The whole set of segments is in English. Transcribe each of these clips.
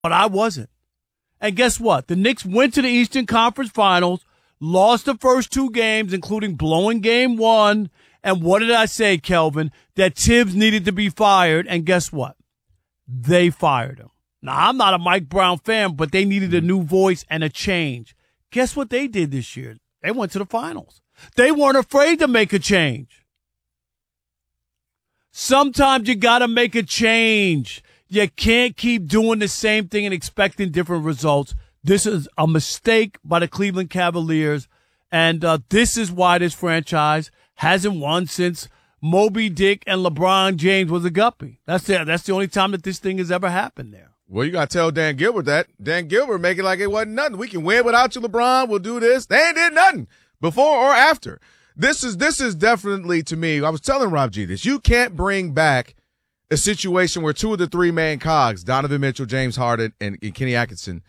but I wasn't. And guess what? The Knicks went to the Eastern Conference Finals, lost the first 2 games, including blowing game 1. And what did I say, Kelvin? That Tibbs needed to be fired. And guess what? They fired him. Now, I'm not a Mike Brown fan, but they needed a new voice and a change. Guess what they did this year? They went to the finals. They weren't afraid to make a change. Sometimes you got to make a change. You can't keep doing the same thing and expecting different results. This is a mistake by the Cleveland Cavaliers, and this is why this franchise hasn't won since Moby Dick and LeBron James was a guppy. That's the only time that this thing has ever happened there. Well, you got to tell Dan Gilbert that. Dan Gilbert make it like it wasn't nothing. We can win without you, LeBron. We'll do this. They ain't did nothing before or after. This is definitely, to me, I was telling Rob G this. You can't bring back a situation where 2 of the 3 main cogs, Donovan Mitchell, James Harden, and Kenny Atkinson,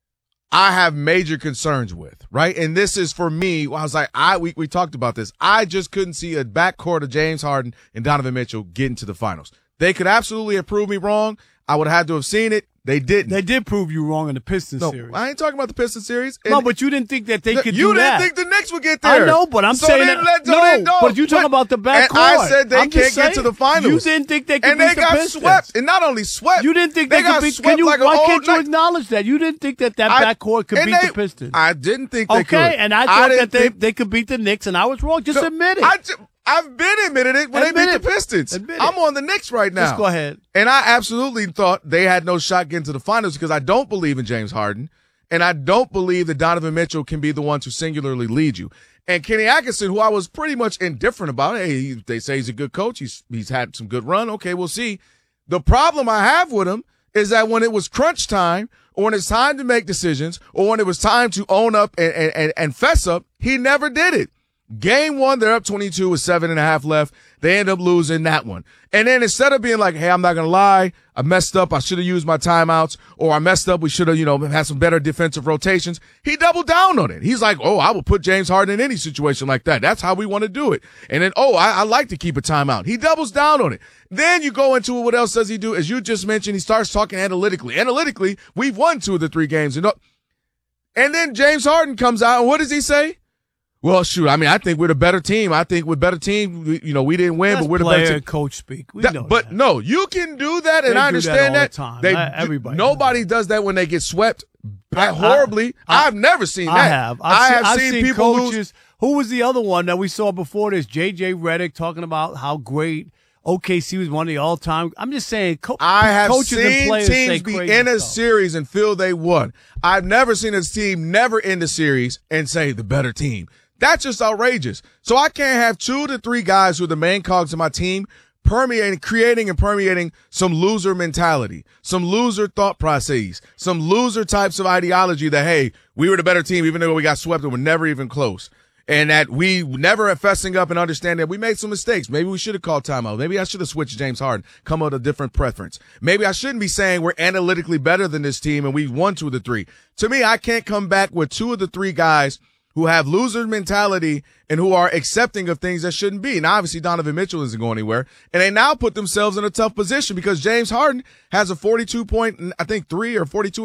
I have major concerns with, right? And this is, for me, I was like, we talked about this. I just couldn't see a backcourt of James Harden and Donovan Mitchell getting to the finals. They could absolutely have proved me wrong. I would have had to have seen it. They didn't. They did prove you wrong in the Pistons series. I ain't talking about the Pistons series. No, but you didn't think that they could do that. You didn't think the Knicks would get there. I know, but I'm saying that. But you talking about the backcourt. I said they can't get to the finals. You didn't think they could beat the Pistons. And they got swept. And not only swept. You didn't think they could beat. Why can't you acknowledge that? You didn't think that backcourt could beat the Pistons. I didn't think they could. Okay, and I thought that they could beat the Knicks, and I was wrong. Just admit it. I've been admitted it when they beat the Pistons. I'm on the Knicks right now. Let's go ahead. And I absolutely thought they had no shot getting to the finals because I don't believe in James Harden, and I don't believe that Donovan Mitchell can be the one to singularly lead you. And Kenny Atkinson, who I was pretty much indifferent about, hey, they say he's a good coach. He's had some good run. Okay, we'll see. The problem I have with him is that when it was crunch time, or when it's time to make decisions, or when it was time to own up and fess up, he never did it. Game 1, they're up 22 with 7.5 left. They end up losing that one. And then instead of being like, hey, I'm not going to lie, I messed up, I should have used my timeouts, or I messed up, we should have, had some better defensive rotations, he doubled down on it. He's like, oh, I will put James Harden in any situation like that. That's how we want to do it. And then, I like to keep a timeout. He doubles down on it. Then you go into what else does he do? As you just mentioned, he starts talking analytically. Analytically, we've won 2 of the 3 games. And then James Harden comes out, and what does he say? Well, shoot, I think we're the better team. I think we're better team. We didn't win, but we're the better team. Coach speak. But no, you can do that, and I understand that. Everybody. Nobody does that when they get swept horribly. I've never seen that. I have seen people coaches. Who was the other one that we saw before this? J.J. Redick talking about how great OKC was one of the all-time. I'm just saying, I have coaches seen and players teams be in a series and feel they won. I've never seen a team never end the series and say the better team. That's just outrageous. So I can't have 2 to 3 guys who are the main cogs of my team creating and permeating some loser mentality, some loser thought processes, some loser types of ideology that, hey, we were the better team even though we got swept and were never even close. And that we never are fessing up and understand that we made some mistakes. Maybe we should have called timeout. Maybe I should have switched James Harden, come up with a different preference. Maybe I shouldn't be saying we're analytically better than this team and we won 2 of the 3. To me, I can't come back with 2 of the 3 guys who have loser mentality and who are accepting of things that shouldn't be. Now, obviously, Donovan Mitchell isn't going anywhere. And they now put themselves in a tough position because James Harden has a 42-point, I think, $3 or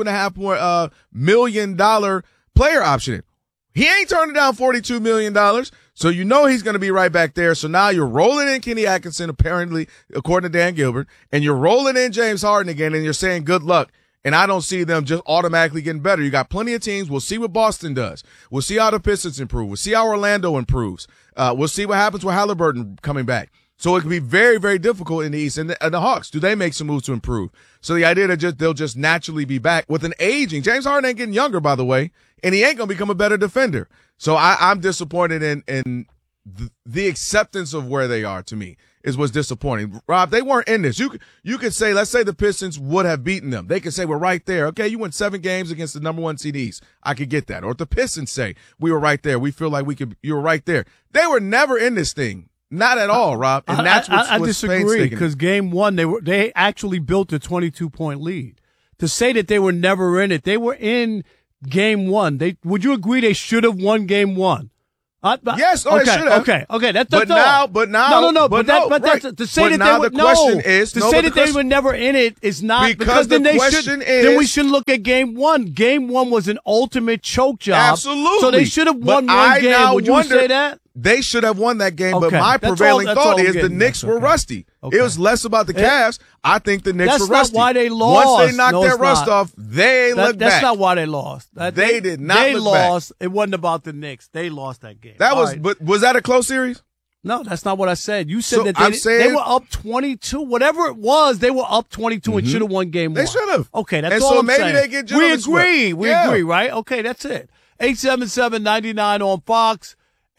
$42.5 million player option. He ain't turning down $42 million. So you know he's going to be right back there. So now you're rolling in Kenny Atkinson, apparently, according to Dan Gilbert, and you're rolling in James Harden again, and you're saying good luck. And I don't see them just automatically getting better. You got plenty of teams. We'll see what Boston does. We'll see how the Pistons improve. We'll see how Orlando improves. We'll see what happens with Halliburton coming back. So it could be very, very difficult in the East. And the Hawks, do they make some moves to improve? So the idea that they'll just naturally be back with an aging. James Harden ain't getting younger, by the way, and he ain't going to become a better defender. So I'm disappointed in the acceptance of where they are, to me, is what's disappointing. Rob, they weren't in this. You could say, let's say the Pistons would have beaten them. They could say, we're right there. Okay, you won 7 games against the number 1 seed East. I could get that. Or if the Pistons say, we were right there. We feel like you were right there. They were never in this thing. Not at all, Rob. And that's what's I disagree, because game 1, they actually built a 22-point lead. To say that they were never in it, they were in game 1. Would you agree they should have won game 1? Yes, they should have. Okay. That's But all. now, But to say that now they the question is, they were never in it is not because then the question is, then we should look at game one. Game one was an ultimate choke job. Absolutely. So they should have won one game. Would you say that? They should have won that game, Okay. but my That's prevailing all thought I'm is the getting. Knicks were rusty. Okay. It was less about the Cavs. I think the Knicks were rusty. That's not why they lost. Once they knocked No, that it's rust not. off, they ain't looked back. That's not why they lost. They did not They look back. lost. It wasn't about the Knicks. They lost that game. That All was, right. but was that a close series? No, that's not what I said. You said So that I'm they saying- were up 22. Whatever it was, they were up 22 and should have won game one. They should have. Okay, that's And all so I'm maybe saying. they get We gentlemen's agree. swept. We Yeah. agree, right? Okay, that's it. 877-99 on Fox.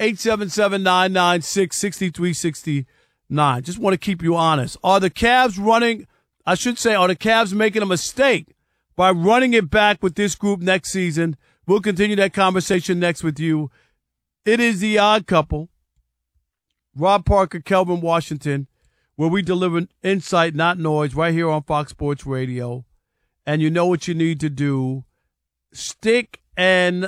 877-996-6369. Just want to keep you honest. Are the Cavs making a mistake by running it back with this group next season? We'll continue that conversation next with you. It is The Odd Couple. Rob Parker, Kelvin Washington, where we deliver insight, not noise, right here on Fox Sports Radio. And you know what you need to do. Stick and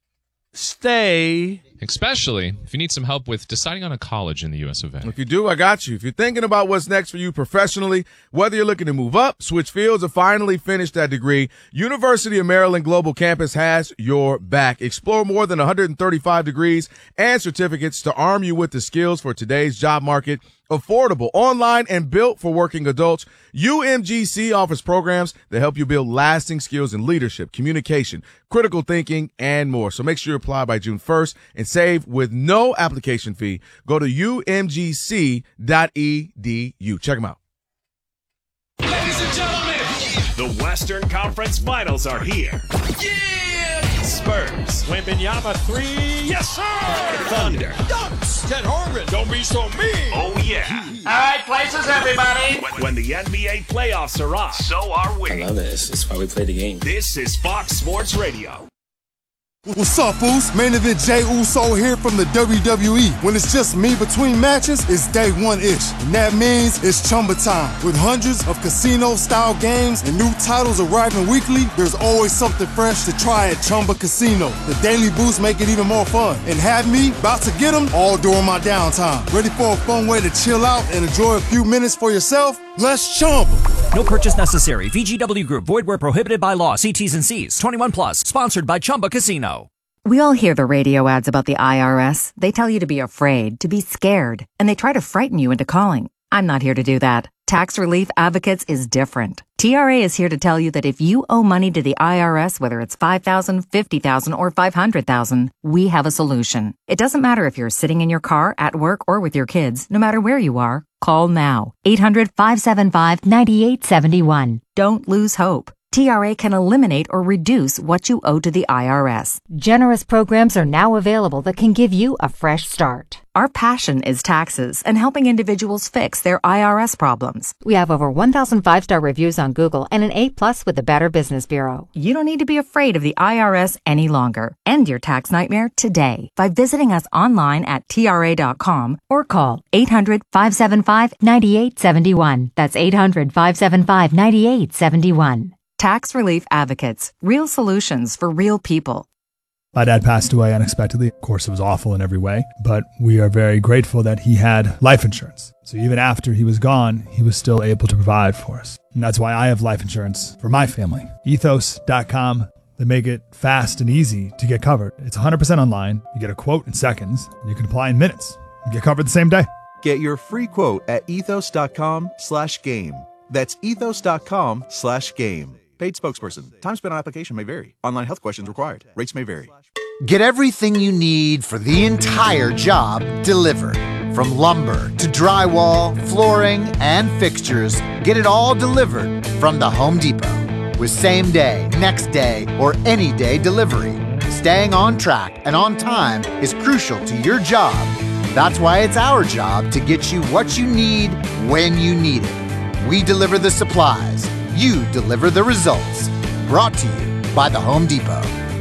stay. Especially if you need some help with deciding on a college in the U.S. of A. If you do, I got you. If you're thinking about what's next for you professionally, whether you're looking to move up, switch fields, or finally finish that degree, University of Maryland Global Campus has your back. Explore more than 135 degrees and certificates to arm you with the skills for today's job market. Affordable, online, and built for working adults, UMGC offers programs that help you build lasting skills in leadership, communication, critical thinking, and more. So make sure you apply by June 1st and save with no application fee. Go to umgc.edu. Check them out. Ladies and gentlemen, the Western Conference Finals are here. Yeah! Spurs. Wembanyama 3. Yes, sir! Thunder. Dunks. Ted Harmon. Don't be so mean. Oh, yeah. All right, places, everybody. When the NBA playoffs are on, so are we. I love it. It's why we play the game. This is Fox Sports Radio. What's up, fools? Main event Jey Uso here from the WWE. When it's just me between matches, it's day one-ish. And that means it's Chumba time. With hundreds of casino-style games and new titles arriving weekly, there's always something fresh to try at Chumba Casino. The daily boosts make it even more fun. And have me about to get them all during my downtime. Ready for a fun way to chill out and enjoy a few minutes for yourself? Let's Chumba. No purchase necessary. VGW Group. Void where prohibited by law. See T's and C's. 21 plus. Sponsored by Chumba Casino. We all hear the radio ads about the IRS. They tell you to be afraid, to be scared, and they try to frighten you into calling. I'm not here to do that. Tax Relief Advocates is different. TRA is here to tell you that if you owe money to the IRS, whether it's $5,000, $50,000, or $500,000, we have a solution. It doesn't matter if you're sitting in your car, at work, or with your kids. No matter where you are, call now. 800-575-9871. Don't lose hope. TRA can eliminate or reduce what you owe to the IRS. Generous programs are now available that can give you a fresh start. Our passion is taxes and helping individuals fix their IRS problems. We have over 1,000 5-star reviews on Google and an A+ with the Better Business Bureau. You don't need to be afraid of the IRS any longer. End your tax nightmare today by visiting us online at TRA.com or call 800-575-9871. That's 800-575-9871. Tax Relief Advocates. Real solutions for real people. My dad passed away unexpectedly. Of course, it was awful in every way, but we are very grateful that he had life insurance. So even after he was gone, he was still able to provide for us. And that's why I have life insurance for my family. Ethos.com. They make it fast and easy to get covered. It's 100% online. You get a quote in seconds, and you can apply in minutes. You get covered the same day. Get your free quote at ethos.com/game. That's ethos.com/game. Paid spokesperson. Time spent on application may vary. Online health questions required. Rates may vary. Get everything you need for the entire job delivered. From lumber to drywall, flooring, and fixtures, get it all delivered from the Home Depot. With same day, next day, or any day delivery. Staying on track and on time is crucial to your job. That's why it's our job to get you what you need when you need it. We deliver the supplies. You deliver the results. Brought to you by the Home Depot.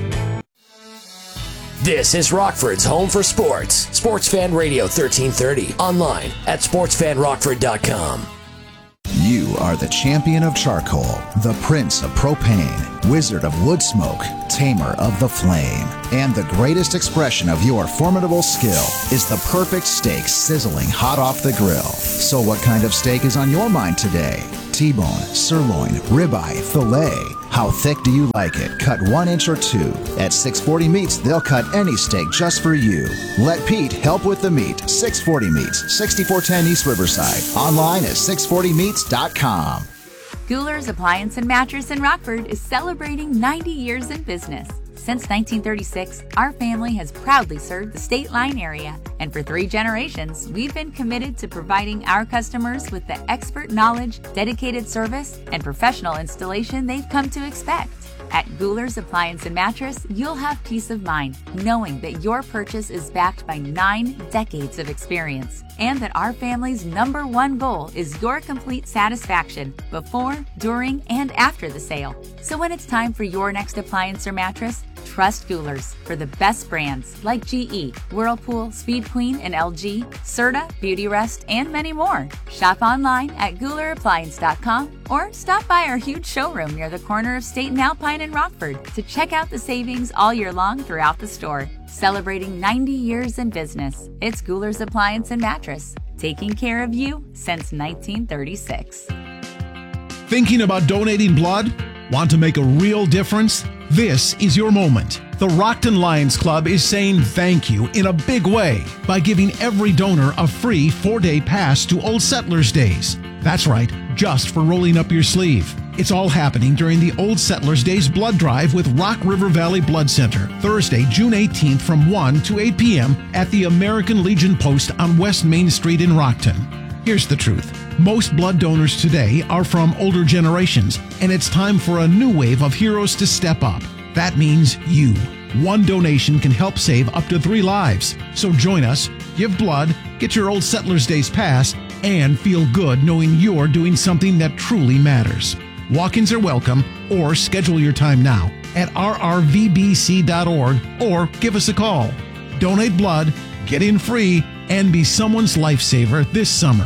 This is Rockford's home for sports. Sports Fan Radio 1330. Online at sportsfanrockford.com. You are the champion of charcoal, the prince of propane, wizard of wood smoke, tamer of the flame. And the greatest expression of your formidable skill is the perfect steak sizzling hot off the grill. So what kind of steak is on your mind today? T-bone, sirloin, ribeye, filet. How thick do you like it? Cut 1 inch or 2. At 640 Meats, they'll cut any steak just for you. Let Pete help with the meat. 640 Meats, 6410 East Riverside. Online at 640meats.com. Gouler's Appliance and Mattress in Rockford is celebrating 90 years in business. Since 1936, our family has proudly served the State Line area, and for 3 generations, we've been committed to providing our customers with the expert knowledge, dedicated service, and professional installation they've come to expect. At Gouler's Appliance and Mattress, you'll have peace of mind knowing that your purchase is backed by 9 decades of experience, and that our family's #1 goal is your complete satisfaction before, during, and after the sale. So when it's time for your next appliance or mattress, trust Gouler's for the best brands like GE, Whirlpool, Speed Queen, and LG, Serta, Beautyrest, and many more. Shop online at GoulerAppliance.com or stop by our huge showroom near the corner of State and Alpine in Rockford to check out the savings all year long throughout the store. Celebrating 90 years in business, it's Gouler's Appliance and Mattress, taking care of you since 1936. Thinking about donating blood? Want to make a real difference? This is your moment. The Rockton Lions Club is saying thank you in a big way by giving every donor a free 4-day pass to Old Settlers Days. That's right, just for rolling up your sleeve. It's all happening during the Old Settlers Days blood drive with Rock River Valley Blood Center, Thursday, June 18th from 1 to 8 p.m. at the American Legion Post on West Main Street in Rockton. Here's the truth. Most blood donors today are from older generations, and it's time for a new wave of heroes to step up. That means you. One donation can help save up to 3 lives. So join us, give blood, get your Old Settlers Days pass, and feel good knowing you're doing something that truly matters. Walk-ins are welcome, or schedule your time now at rrvbc.org or give us a call. Donate blood, get in free, and be someone's lifesaver this summer.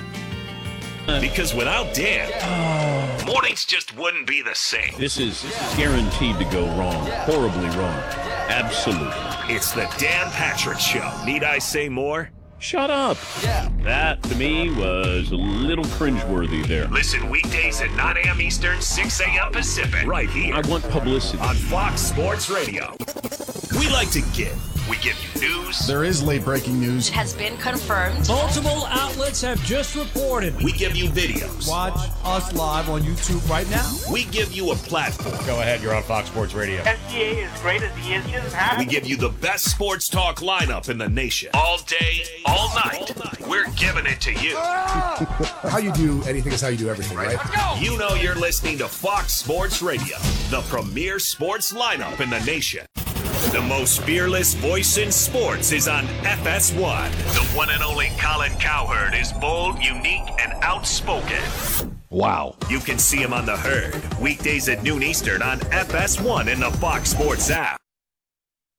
Because without Dan, mornings just wouldn't be the same. This is guaranteed to go wrong. Horribly wrong. Absolutely. It's the Dan Patrick Show. Need I say more? Shut up. Yeah. That, to me, was a little cringeworthy there. Listen weekdays at 9 a.m. Eastern, 6 a.m. Pacific. Right here. I want publicity. On Fox Sports Radio. We like to give. We give you news. There is late-breaking news. It has been confirmed. Multiple outlets have just reported. We give you videos. Watch us live on YouTube right now. We give you a platform. Go ahead, you're on Fox Sports Radio. SGA is great as he is. He doesn't have We give you the best sports talk lineup in the nation. All day, all night. We're giving it to you. How you do anything is how you do everything, right? You know you're listening to Fox Sports Radio, the premier sports lineup in the nation. The most fearless voice in sports is on FS1. The one and only Colin Cowherd is bold, unique, and outspoken. Wow. You can see him on The Herd, weekdays at noon Eastern on FS1 in the Fox Sports app.